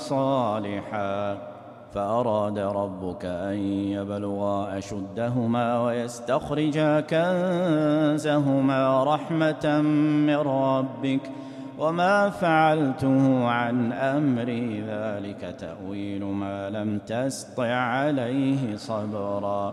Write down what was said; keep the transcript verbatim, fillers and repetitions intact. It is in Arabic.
صالحا فأراد ربك أن يبلغا أشدهما ويستخرجا كنزهما رحمة من ربك وما فعلته عن أمري ذلك تأويل ما لم تسطع عليه صبرا